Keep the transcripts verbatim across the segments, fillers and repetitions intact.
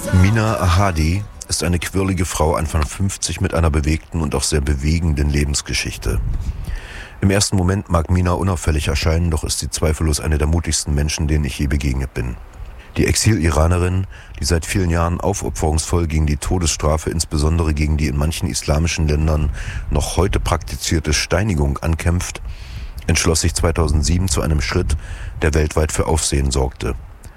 Mina Ahadi ist eine quirlige Frau Anfang fünfzig mit einer bewegten und auch sehr bewegenden Lebensgeschichte. Im ersten Moment mag Mina unauffällig erscheinen, doch ist sie zweifellos eine der mutigsten Menschen, denen ich je begegnet bin. Die Exil-Iranerin, die seit vielen Jahren aufopferungsvoll gegen die Todesstrafe, insbesondere gegen die in manchen islamischen Ländern noch heute praktizierte Steinigung ankämpft, entschloss sich zweitausendsieben zu einem Schritt, der weltweit für Aufsehen sorgte.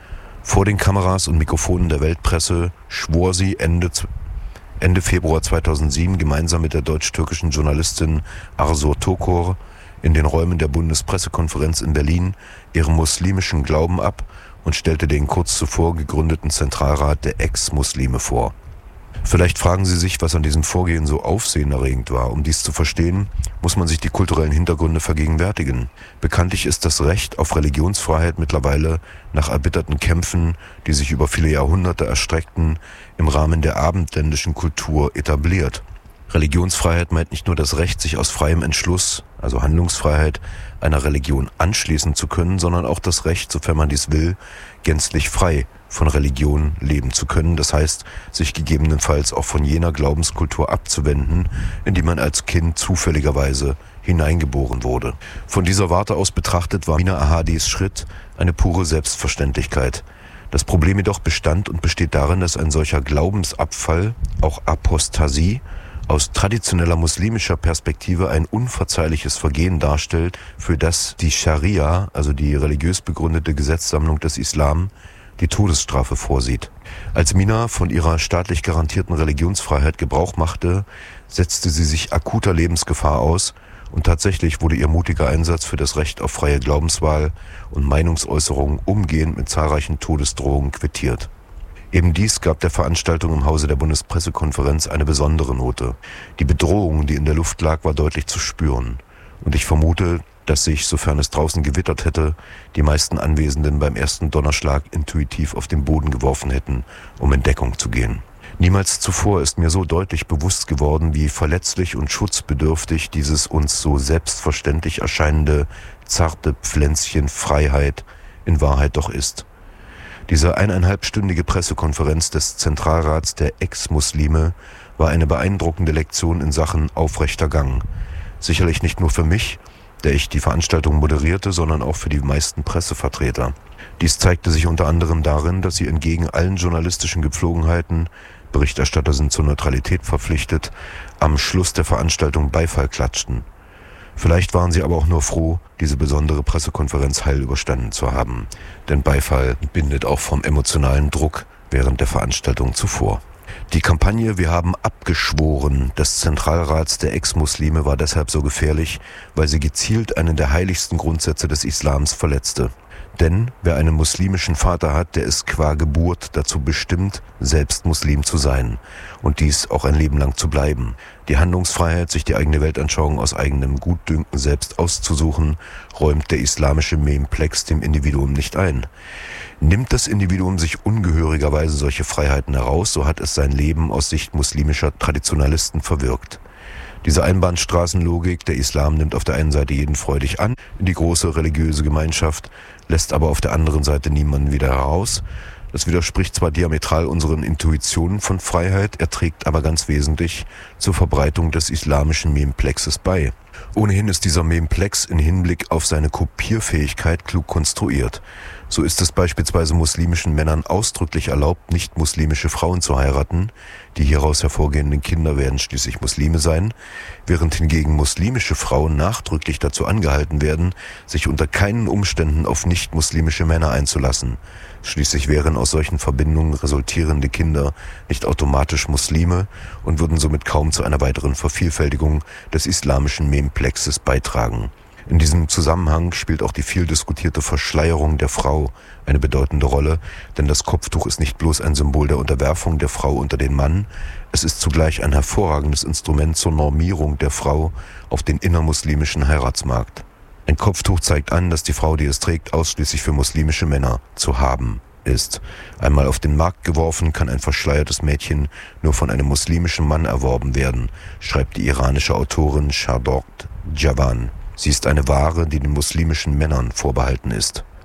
Vor den Kameras und Mikrofonen der Weltpresse schwor sie Ende, Ende Februar zweitausendsieben gemeinsam mit der deutsch-türkischen Journalistin Arzu Tokor in den Räumen der Bundespressekonferenz in Berlin ihren muslimischen Glauben ab und stellte den kurz zuvor gegründeten Zentralrat der Ex-Muslime vor. Vielleicht fragen Sie sich, was an diesem Vorgehen so aufsehenerregend war. Um dies zu verstehen, muss man sich die kulturellen Hintergründe vergegenwärtigen. Bekanntlich ist das Recht auf Religionsfreiheit mittlerweile nach erbitterten Kämpfen, die sich über viele Jahrhunderte erstreckten, im Rahmen der abendländischen Kultur etabliert. Religionsfreiheit meint nicht nur das Recht, sich aus freiem Entschluss, also Handlungsfreiheit, einer Religion anschließen zu können, sondern auch das Recht, sofern man dies will, gänzlich frei von Religion leben zu können. Das heißt, sich gegebenenfalls auch von jener Glaubenskultur abzuwenden, in die man als Kind zufälligerweise hineingeboren wurde. Von dieser Warte aus betrachtet war Mina Ahadis Schritt eine pure Selbstverständlichkeit. Das Problem jedoch bestand und besteht darin, dass ein solcher Glaubensabfall, auch Apostasie, aus traditioneller muslimischer Perspektive ein unverzeihliches Vergehen darstellt, für das die Scharia, also die religiös begründete Gesetzsammlung des Islam, die Todesstrafe vorsieht. Als Mina von ihrer staatlich garantierten Religionsfreiheit Gebrauch machte, setzte sie sich akuter Lebensgefahr aus und tatsächlich wurde ihr mutiger Einsatz für das Recht auf freie Glaubenswahl und Meinungsäußerung umgehend mit zahlreichen Todesdrohungen quittiert. Eben dies gab der Veranstaltung im Hause der Bundespressekonferenz eine besondere Note. Die Bedrohung, die in der Luft lag, war deutlich zu spüren. Und ich vermute, dass sich, sofern es draußen gewittert hätte, die meisten Anwesenden beim ersten Donnerschlag intuitiv auf den Boden geworfen hätten, um in Deckung zu gehen. Niemals zuvor ist mir so deutlich bewusst geworden, wie verletzlich und schutzbedürftig dieses uns so selbstverständlich erscheinende zarte Pflänzchen Freiheit in Wahrheit doch ist. Diese eineinhalbstündige Pressekonferenz des Zentralrats der Ex-Muslime war eine beeindruckende Lektion in Sachen aufrechter Gang. Sicherlich nicht nur für mich, der ich die Veranstaltung moderierte, sondern auch für die meisten Pressevertreter. Dies zeigte sich unter anderem darin, dass sie entgegen allen journalistischen Gepflogenheiten, Berichterstatter sind zur Neutralität verpflichtet, am Schluss der Veranstaltung Beifall klatschten. Vielleicht waren sie aber auch nur froh, diese besondere Pressekonferenz heil überstanden zu haben. Denn Beifall bindet auch vom emotionalen Druck während der Veranstaltung zuvor. Die Kampagne „Wir haben abgeschworen" des Zentralrats der Ex-Muslime war deshalb so gefährlich, weil sie gezielt einen der heiligsten Grundsätze des Islams verletzte. Denn wer einen muslimischen Vater hat, der ist qua Geburt dazu bestimmt, selbst Muslim zu sein und dies auch ein Leben lang zu bleiben. Die Handlungsfreiheit, sich die eigene Weltanschauung aus eigenem Gutdünken selbst auszusuchen, räumt der islamische Memplex dem Individuum nicht ein. Nimmt das Individuum sich ungehörigerweise solche Freiheiten heraus, so hat es sein Leben aus Sicht muslimischer Traditionalisten verwirkt. Diese Einbahnstraßenlogik, der Islam nimmt auf der einen Seite jeden freudig an, in die große religiöse Gemeinschaft, lässt aber auf der anderen Seite niemanden wieder heraus. Das widerspricht zwar diametral unseren Intuitionen von Freiheit, er trägt aber ganz wesentlich zur Verbreitung des islamischen Memplexes bei. Ohnehin ist dieser Memplex in Hinblick auf seine Kopierfähigkeit klug konstruiert. So ist es beispielsweise muslimischen Männern ausdrücklich erlaubt, nicht-muslimische Frauen zu heiraten. Die hieraus hervorgehenden Kinder werden schließlich Muslime sein, während hingegen muslimische Frauen nachdrücklich dazu angehalten werden, sich unter keinen Umständen auf nicht-muslimische Männer einzulassen. Schließlich wären aus solchen Verbindungen resultierende Kinder nicht automatisch Muslime und würden somit kaum zu einer weiteren Vervielfältigung des islamischen Memplexes beitragen. In diesem Zusammenhang spielt auch die viel diskutierte Verschleierung der Frau eine bedeutende Rolle, denn das Kopftuch ist nicht bloß ein Symbol der Unterwerfung der Frau unter den Mann, es ist zugleich ein hervorragendes Instrument zur Normierung der Frau auf den innermuslimischen Heiratsmarkt. Ein Kopftuch zeigt an, dass die Frau, die es trägt, ausschließlich für muslimische Männer zu haben ist. Einmal auf den Markt geworfen, kann ein verschleiertes Mädchen nur von einem muslimischen Mann erworben werden, schreibt die iranische Autorin Shadort Javan. Sie ist eine Ware, die den muslimischen Männern vorbehalten ist.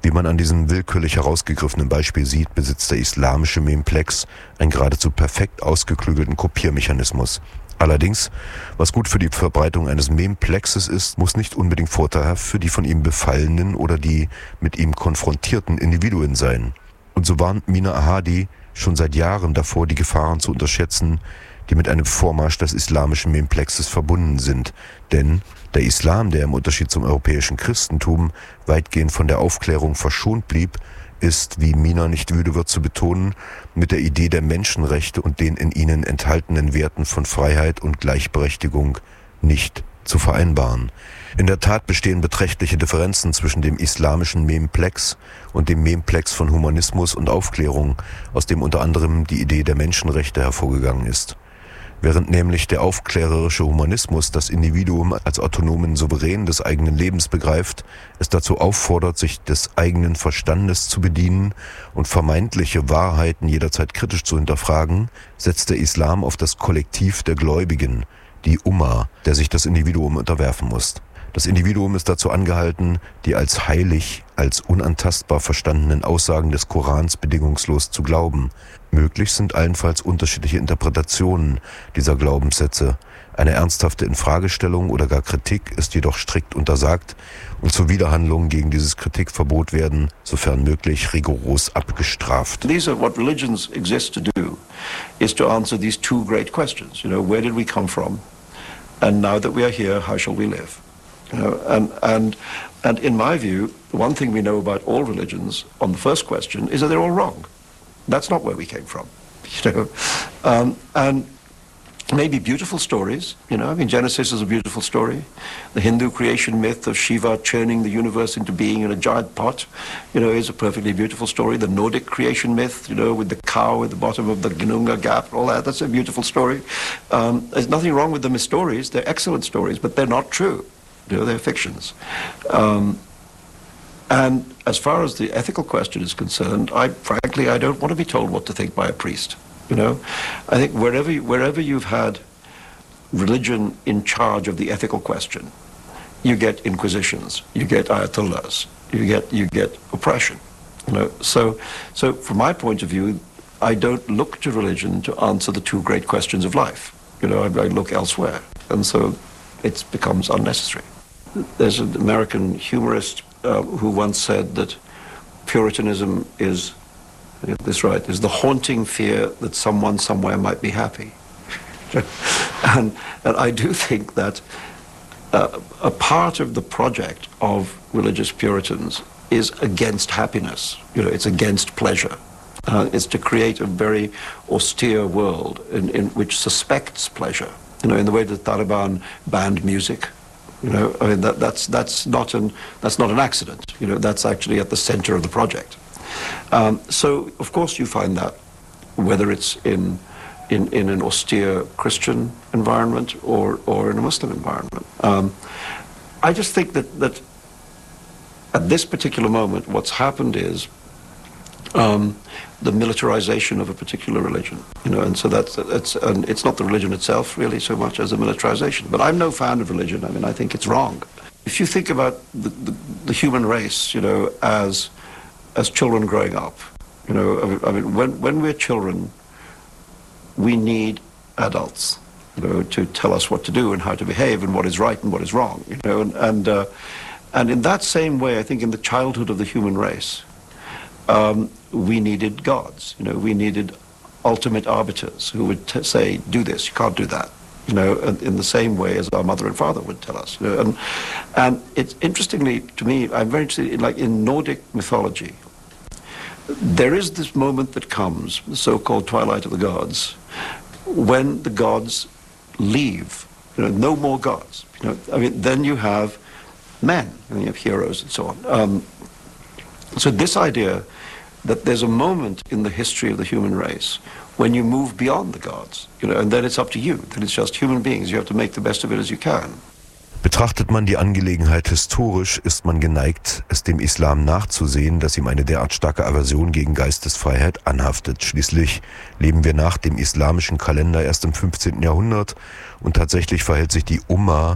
Wie man an diesem willkürlich herausgegriffenen Beispiel sieht, besitzt der islamische Memplex einen geradezu perfekt ausgeklügelten Kopiermechanismus. Allerdings, was gut für die Verbreitung eines Memplexes ist, muss nicht unbedingt vorteilhaft für die von ihm befallenen oder die mit ihm konfrontierten Individuen sein. Und so warnt Mina Ahadi schon seit Jahren davor, die Gefahren zu unterschätzen, die mit einem Vormarsch des islamischen Memplexes verbunden sind. Denn der Islam, der im Unterschied zum europäischen Christentum weitgehend von der Aufklärung verschont blieb, ist, wie Mina nicht müde wird zu betonen, mit der Idee der Menschenrechte und den in ihnen enthaltenen Werten von Freiheit und Gleichberechtigung nicht zu vereinbaren. In der Tat bestehen beträchtliche Differenzen zwischen dem islamischen Memplex und dem Memplex von Humanismus und Aufklärung, aus dem unter anderem die Idee der Menschenrechte hervorgegangen ist. Während nämlich der aufklärerische Humanismus das Individuum als autonomen Souverän des eigenen Lebens begreift, es dazu auffordert, sich des eigenen Verstandes zu bedienen und vermeintliche Wahrheiten jederzeit kritisch zu hinterfragen, setzt der Islam auf das Kollektiv der Gläubigen, die Umma, der sich das Individuum unterwerfen muss. Das Individuum ist dazu angehalten, die als heilig, als unantastbar verstandenen Aussagen des Korans bedingungslos zu glauben. Möglich sind allenfalls unterschiedliche Interpretationen dieser Glaubenssätze. Eine ernsthafte Infragestellung oder gar Kritik ist jedoch strikt untersagt und Zuwiderhandlungen gegen dieses Kritikverbot werden, sofern möglich, rigoros abgestraft. These are what religions exist to do, is to answer these two great questions. You know, where did we come from? And now that we are here, how shall we live? You know, and, and, and in my view, the one thing we know about all religions on the first question is that they're all wrong. That's not where we came from, you know. Um, and maybe beautiful stories, you know, I mean, Genesis is a beautiful story. The Hindu creation myth of Shiva churning the universe into being in a giant pot, you know, is a perfectly beautiful story. The Nordic creation myth, you know, with the cow at the bottom of the Gnunga Gap, all that, that's a beautiful story. Um, there's nothing wrong with them as stories. They're excellent stories, but they're not true. You know, they're fictions. Um, and as far as the ethical question is concerned, I frankly, I don't want to be told what to think by a priest. You know, I think wherever wherever you've had religion in charge of the ethical question, you get inquisitions, you get ayatollahs, you get you get oppression. You know, so so from my point of view, I don't look to religion to answer the two great questions of life. You know, I, I look elsewhere, and so it becomes unnecessary. There's an American humorist uh, who once said that Puritanism is, I get this right, is the haunting fear that someone somewhere might be happy. and, and I do think that uh, a part of the project of religious Puritans is against happiness. You know, it's against pleasure. Uh, it's to create a very austere world in, in which suspects pleasure. You know, in the way that the Taliban banned music. You know, I mean that, that's that's not an that's not an accident. You know, that's actually at the center of the project. Um, so, of course, you find that whether it's in in, in an austere Christian environment or or in a Muslim environment. Um, I just think that that at this particular moment, what's happened is um, the militarization of a particular religion. You know, and so that's it's and it's not the religion itself really so much as a militarization. But I'm no fan of religion. I mean, I think it's wrong. If you think about the, the, the human race, you know, as as children growing up, you know, I mean, I mean when when we're children, we need adults, you know, to tell us what to do and how to behave and what is right and what is wrong. You know, and and, uh, and in that same way, I think in the childhood of the human race, um, we needed gods. You know, we needed ultimate arbiters who would t- say, "Do this, you can't do that." You know, in, in the same way as our mother and father would tell us. You know, and and it's interestingly to me, I'm very interested in, like in Nordic mythology. There is this moment that comes, the so-called twilight of the gods, when the gods leave. You know, no more gods. You know, I mean, then you have men, and you have heroes and so on. Um, so this idea that there's a moment in the history of the human race when you move beyond the gods, you know, and then it's up to you. Then it's just human beings. You have to make the best of it as you can. Betrachtet man die Angelegenheit historisch, ist man geneigt, es dem Islam nachzusehen, dass ihm eine derart starke Aversion gegen Geistesfreiheit anhaftet. Schließlich leben wir nach dem islamischen Kalender erst im fünfzehnten Jahrhundert und tatsächlich verhält sich die Umma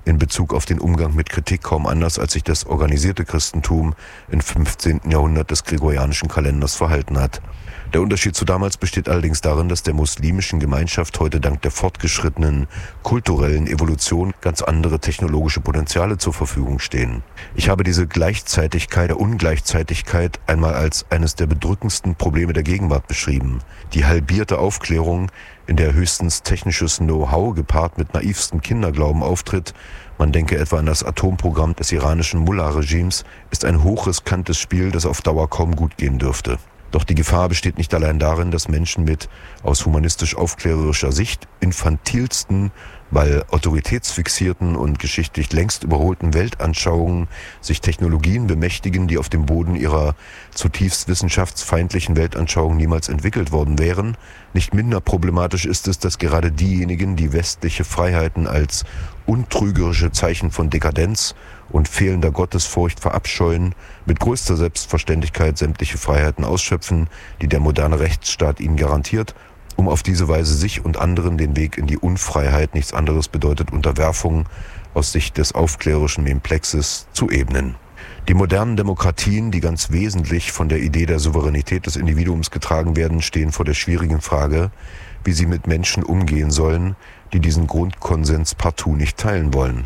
in Bezug auf den Umgang mit Kritik kaum anders, als sich das organisierte Christentum im fünfzehnten Jahrhundert des gregorianischen Kalenders verhalten hat. Der Unterschied zu damals besteht allerdings darin, dass der muslimischen Gemeinschaft heute dank der fortgeschrittenen kulturellen Evolution ganz andere technologische Potenziale zur Verfügung stehen. Ich habe diese Gleichzeitigkeit der Ungleichzeitigkeit einmal als eines der bedrückendsten Probleme der Gegenwart beschrieben. Die halbierte Aufklärung, in der höchstens technisches Know-how gepaart mit naivstem Kinderglauben auftritt, man denke etwa an das Atomprogramm des iranischen Mullah-Regimes, ist ein hochriskantes Spiel, das auf Dauer kaum gut gehen dürfte. Doch die Gefahr besteht nicht allein darin, dass Menschen mit aus humanistisch-aufklärerischer Sicht infantilsten, weil autoritätsfixierten und geschichtlich längst überholten Weltanschauungen sich Technologien bemächtigen, die auf dem Boden ihrer zutiefst wissenschaftsfeindlichen Weltanschauung niemals entwickelt worden wären. Nicht minder problematisch ist es, dass gerade diejenigen, die westliche Freiheiten als untrügerische Zeichen von Dekadenz und fehlender Gottesfurcht verabscheuen, mit größter Selbstverständlichkeit sämtliche Freiheiten ausschöpfen, die der moderne Rechtsstaat ihnen garantiert, um auf diese Weise sich und anderen den Weg in die Unfreiheit, nichts anderes bedeutet Unterwerfung, aus Sicht des aufklärerischen Memplexes zu ebnen. Die modernen Demokratien, die ganz wesentlich von der Idee der Souveränität des Individuums getragen werden, stehen vor der schwierigen Frage, wie sie mit Menschen umgehen sollen, die diesen Grundkonsens partout nicht teilen wollen.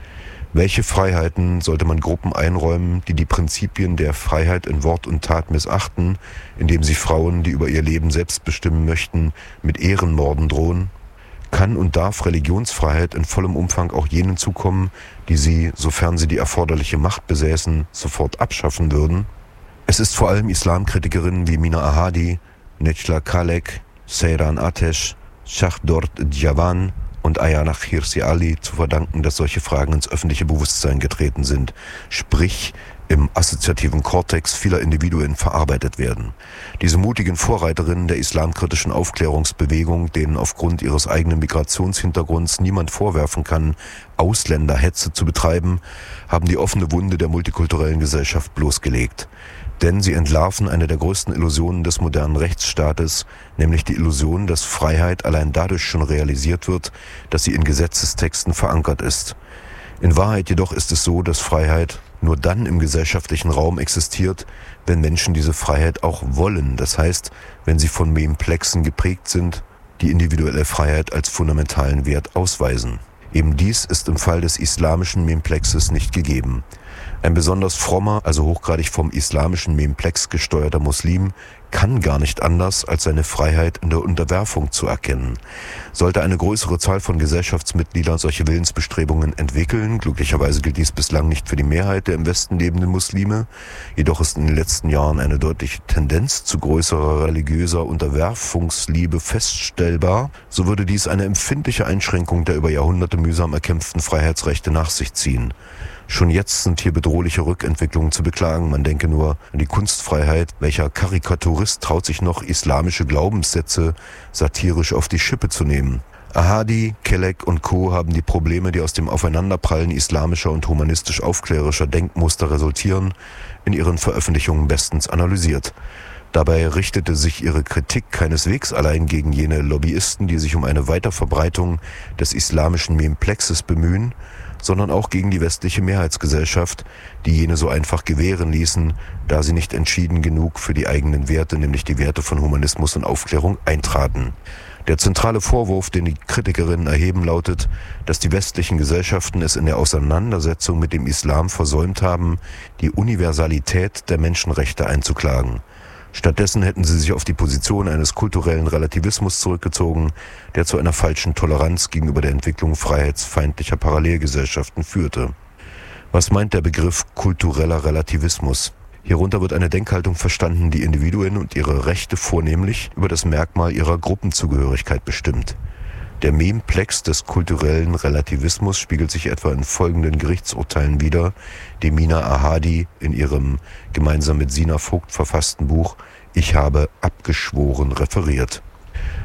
Welche Freiheiten sollte man Gruppen einräumen, die die Prinzipien der Freiheit in Wort und Tat missachten, indem sie Frauen, die über ihr Leben selbst bestimmen möchten, mit Ehrenmorden drohen? Kann und darf Religionsfreiheit in vollem Umfang auch jenen zukommen, die sie, sofern sie die erforderliche Macht besäßen, sofort abschaffen würden? Es ist vor allem Islamkritikerinnen wie Mina Ahadi, Necla Kalek, Seyran Atesh, Shahdort Djavan und Ayana Hirsi Ali zu verdanken, dass solche Fragen ins öffentliche Bewusstsein getreten sind, sprich im assoziativen Kortex vieler Individuen verarbeitet werden. Diese mutigen Vorreiterinnen der islamkritischen Aufklärungsbewegung, denen aufgrund ihres eigenen Migrationshintergrunds niemand vorwerfen kann, Ausländerhetze zu betreiben, haben die offene Wunde der multikulturellen Gesellschaft bloßgelegt. Denn sie entlarven eine der größten Illusionen des modernen Rechtsstaates, nämlich die Illusion, dass Freiheit allein dadurch schon realisiert wird, dass sie in Gesetzestexten verankert ist. In Wahrheit jedoch ist es so, dass Freiheit nur dann im gesellschaftlichen Raum existiert, wenn Menschen diese Freiheit auch wollen. Das heißt, wenn sie von Memplexen geprägt sind, die individuelle Freiheit als fundamentalen Wert ausweisen. Eben dies ist im Fall des islamischen Memplexes nicht gegeben. Ein besonders frommer, also hochgradig vom islamischen Memplex gesteuerter Muslim kann gar nicht anders, als seine Freiheit in der Unterwerfung zu erkennen. Sollte eine größere Zahl von Gesellschaftsmitgliedern solche Willensbestrebungen entwickeln, glücklicherweise gilt dies bislang nicht für die Mehrheit der im Westen lebenden Muslime, jedoch ist in den letzten Jahren eine deutliche Tendenz zu größerer religiöser Unterwerfungsliebe feststellbar, so würde dies eine empfindliche Einschränkung der über Jahrhunderte mühsam erkämpften Freiheitsrechte nach sich ziehen. Schon jetzt sind hier bedrohliche Rückentwicklungen zu beklagen. Man denke nur an die Kunstfreiheit. Welcher Karikaturist traut sich noch, islamische Glaubenssätze satirisch auf die Schippe zu nehmen? Ahadi, Kelek und Co. haben die Probleme, die aus dem Aufeinanderprallen islamischer und humanistisch-aufklärerischer Denkmuster resultieren, in ihren Veröffentlichungen bestens analysiert. Dabei richtete sich ihre Kritik keineswegs allein gegen jene Lobbyisten, die sich um eine Weiterverbreitung des islamischen Memplexes bemühen, sondern auch gegen die westliche Mehrheitsgesellschaft, die jene so einfach gewähren ließen, da sie nicht entschieden genug für die eigenen Werte, nämlich die Werte von Humanismus und Aufklärung, eintraten. Der zentrale Vorwurf, den die Kritikerinnen erheben, lautet, dass die westlichen Gesellschaften es in der Auseinandersetzung mit dem Islam versäumt haben, die Universalität der Menschenrechte einzuklagen. Stattdessen hätten sie sich auf die Position eines kulturellen Relativismus zurückgezogen, der zu einer falschen Toleranz gegenüber der Entwicklung freiheitsfeindlicher Parallelgesellschaften führte. Was meint der Begriff kultureller Relativismus? Hierunter wird eine Denkhaltung verstanden, die Individuen und ihre Rechte vornehmlich über das Merkmal ihrer Gruppenzugehörigkeit bestimmt. Der Memplex des kulturellen Relativismus spiegelt sich etwa in folgenden Gerichtsurteilen wider, die Mina Ahadi in ihrem gemeinsam mit Sina Vogt verfassten Buch »Ich habe abgeschworen« referiert.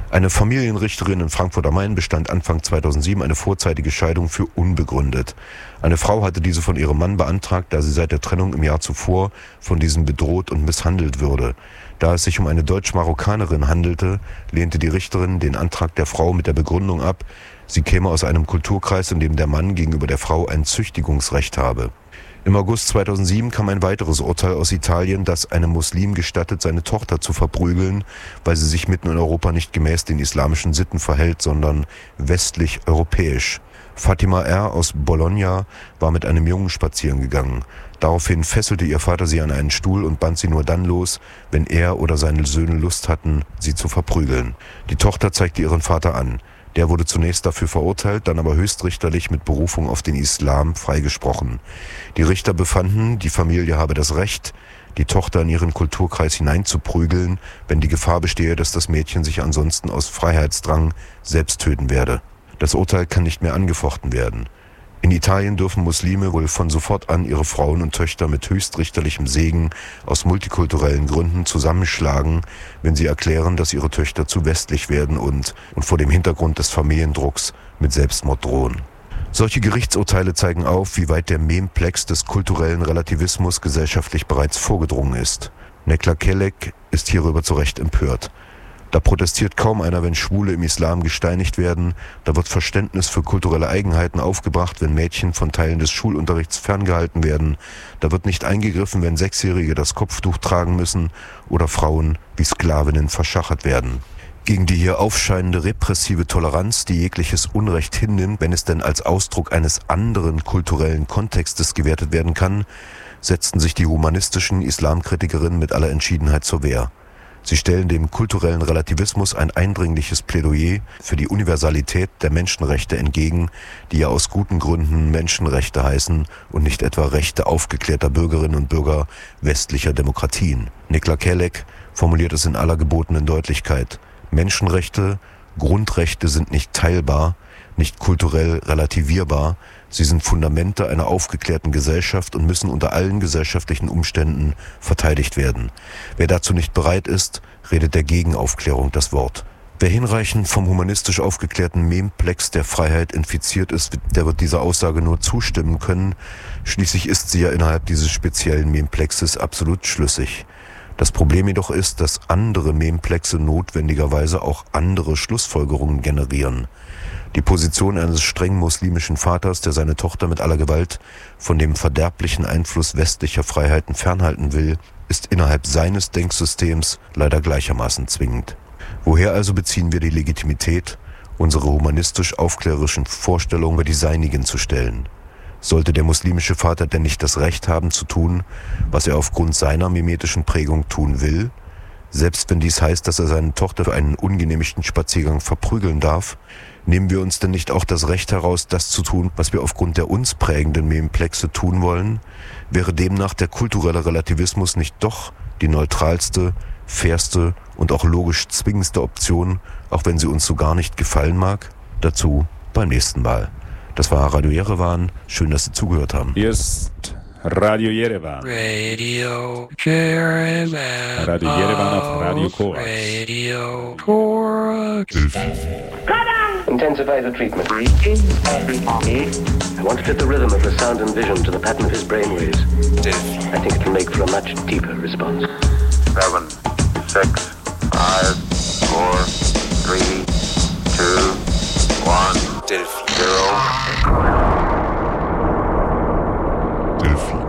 Eine Familienrichterin in Frankfurt am Main bestand Anfang zweitausendsieben eine vorzeitige Scheidung für unbegründet. Eine Frau hatte diese von ihrem Mann beantragt, da sie seit der Trennung im Jahr zuvor von diesem bedroht und misshandelt würde. Da es sich um eine Deutsch-Marokkanerin handelte, lehnte die Richterin den Antrag der Frau mit der Begründung ab, sie käme aus einem Kulturkreis, in dem der Mann gegenüber der Frau ein Züchtigungsrecht habe. Im August zweitausendsieben kam ein weiteres Urteil aus Italien, das einem Muslim gestattet, seine Tochter zu verprügeln, weil sie sich mitten in Europa nicht gemäß den islamischen Sitten verhält, sondern westlich-europäisch. Fatima R. aus Bologna war mit einem Jungen spazieren gegangen. Daraufhin fesselte ihr Vater sie an einen Stuhl und band sie nur dann los, wenn er oder seine Söhne Lust hatten, sie zu verprügeln. Die Tochter zeigte ihren Vater an. Der wurde zunächst dafür verurteilt, dann aber höchstrichterlich mit Berufung auf den Islam freigesprochen. Die Richter befanden, die Familie habe das Recht, die Tochter in ihren Kulturkreis hineinzuprügeln, wenn die Gefahr bestehe, dass das Mädchen sich ansonsten aus Freiheitsdrang selbst töten werde. Das Urteil kann nicht mehr angefochten werden. In Italien dürfen Muslime wohl von sofort an ihre Frauen und Töchter mit höchstrichterlichem Segen aus multikulturellen Gründen zusammenschlagen, wenn sie erklären, dass ihre Töchter zu westlich werden und, und vor dem Hintergrund des Familiendrucks mit Selbstmord drohen. Solche Gerichtsurteile zeigen auf, wie weit der Memplex des kulturellen Relativismus gesellschaftlich bereits vorgedrungen ist. Nekla Kelek ist hierüber zu Recht empört. Da protestiert kaum einer, wenn Schwule im Islam gesteinigt werden. Da wird Verständnis für kulturelle Eigenheiten aufgebracht, wenn Mädchen von Teilen des Schulunterrichts ferngehalten werden. Da wird nicht eingegriffen, wenn Sechsjährige das Kopftuch tragen müssen oder Frauen wie Sklavinnen verschachert werden. Gegen die hier aufscheinende repressive Toleranz, die jegliches Unrecht hinnimmt, wenn es denn als Ausdruck eines anderen kulturellen Kontextes gewertet werden kann, setzten sich die humanistischen Islamkritikerinnen mit aller Entschiedenheit zur Wehr. Sie stellen dem kulturellen Relativismus ein eindringliches Plädoyer für die Universalität der Menschenrechte entgegen, die ja aus guten Gründen Menschenrechte heißen und nicht etwa Rechte aufgeklärter Bürgerinnen und Bürger westlicher Demokratien. Nekla Kelek formuliert es in aller gebotenen Deutlichkeit. Menschenrechte, Grundrechte sind nicht teilbar, nicht kulturell relativierbar. Sie sind Fundamente einer aufgeklärten Gesellschaft und müssen unter allen gesellschaftlichen Umständen verteidigt werden. Wer dazu nicht bereit ist, redet der Gegenaufklärung das Wort. Wer hinreichend vom humanistisch aufgeklärten Memplex der Freiheit infiziert ist, der wird dieser Aussage nur zustimmen können. Schließlich ist sie ja innerhalb dieses speziellen Memplexes absolut schlüssig. Das Problem jedoch ist, dass andere Memplexe notwendigerweise auch andere Schlussfolgerungen generieren. Die Position eines streng muslimischen Vaters, der seine Tochter mit aller Gewalt von dem verderblichen Einfluss westlicher Freiheiten fernhalten will, ist innerhalb seines Denksystems leider gleichermaßen zwingend. Woher also beziehen wir die Legitimität, unsere humanistisch-aufklärerischen Vorstellungen über die seinigen zu stellen? Sollte der muslimische Vater denn nicht das Recht haben zu tun, was er aufgrund seiner mimetischen Prägung tun will? Selbst wenn dies heißt, dass er seine Tochter für einen ungenehmigten Spaziergang verprügeln darf, nehmen wir uns denn nicht auch das Recht heraus, das zu tun, was wir aufgrund der uns prägenden Memplexe tun wollen? Wäre demnach der kulturelle Relativismus nicht doch die neutralste, fairste und auch logisch zwingendste Option, auch wenn sie uns so gar nicht gefallen mag? Dazu beim nächsten Mal. Das war Radio Jerewan. Schön, dass Sie zugehört haben. Hier ist Radio Jerewan. Radio Jerewan. Radio Jerewan auf Radio Korax. Radio Korax. Intensify the treatment. I want to fit the rhythm of the sound and vision to the pattern of his brainwaves. I think it can make for a much deeper response. Seven, six, five, four, three, two, one, zero. Delphi.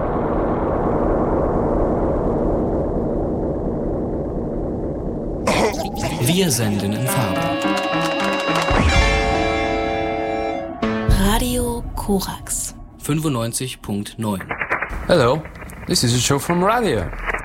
Wir senden in Farbe. Radio Korax fünfundneunzig Komma neun. Hello, this is a show from radio.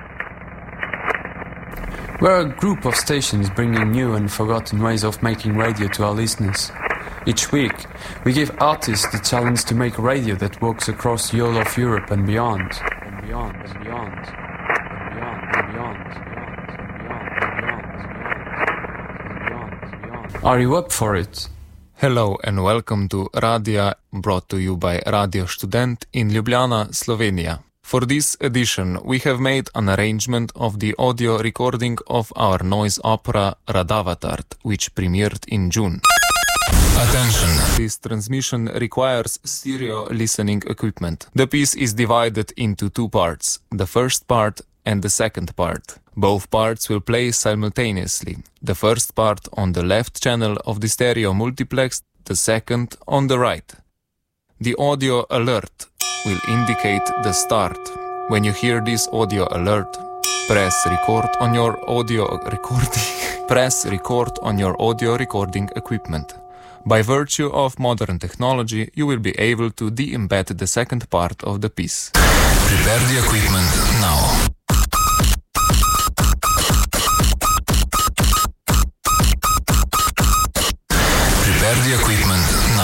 We're a group of stations bringing new and forgotten ways of making radio to our listeners. Each week, we give artists the challenge to make radio that walks across the whole of Europe and beyond. And beyond, and beyond, and beyond, and beyond, and beyond. Are you up for it? Hello and welcome to Radia, brought to you by Radio Student in Ljubljana, Slovenia. For this edition, we have made an arrangement of the audio recording of our noise opera Radavatart, which premiered in June. Attention! This transmission requires stereo listening equipment. The piece is divided into two parts, the first part and the second part. Both parts will play simultaneously. The first part on the left channel of the stereo multiplex, the second on the right. The audio alert will indicate the start. When you hear this audio alert, press record on your audio recording. Press record on your audio recording equipment. By virtue of modern technology, you will be able to de-embed the second part of the piece. Prepare the equipment now. Prepare the equipment